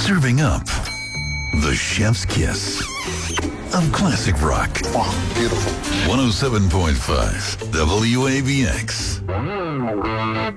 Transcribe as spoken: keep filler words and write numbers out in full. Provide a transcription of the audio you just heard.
Serving up the chef's kiss of classic rock. Oh, beautiful. one oh seven point five W A V X.